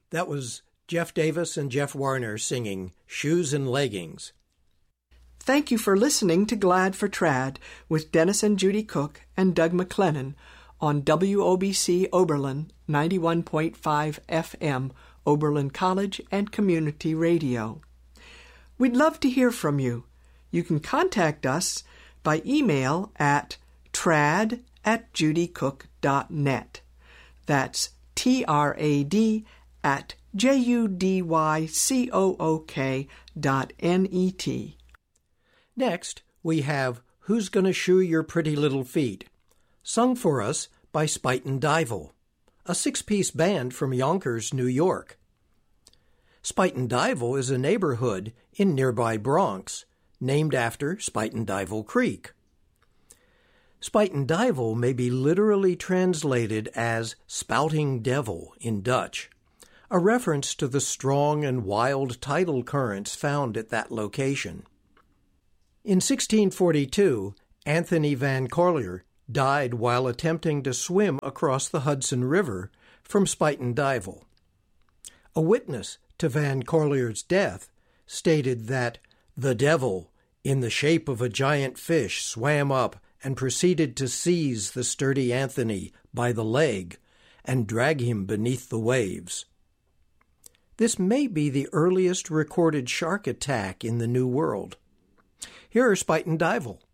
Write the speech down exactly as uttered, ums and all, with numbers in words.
That was Jeff Davis and Jeff Warner singing Shoes and Leggings. Thank you for listening to Glad for Trad with Dennis and Judy Cook and Doug McLennan on W O B C Oberlin ninety-one point five F M, Oberlin College and Community Radio. We'd love to hear from you. You can contact us by email at trad at judycook dot net. That's T R A D at J U D Y C O O K dot N E T. Next, we have Who's Gonna Shoe Your Pretty Little Feet, sung for us by Spuyten Duyvil, a six-piece band from Yonkers, New York. Spuyten Duyvil is a neighborhood in nearby Bronx, named after Spuyten Duyvil Creek. Spuyten Duyvil may be literally translated as spouting devil in Dutch, a reference to the strong and wild tidal currents found at that location. In sixteen forty-two, Anthony Van Corlear died while attempting to swim across the Hudson River from Spuyten Duyvil. A witness to Van Corlear's death stated that the devil, in the shape of a giant fish, swam up and proceeded to seize the sturdy Anthony by the leg and drag him beneath the waves. This may be the earliest recorded shark attack in the New World. Here are Spuyten Duyvil.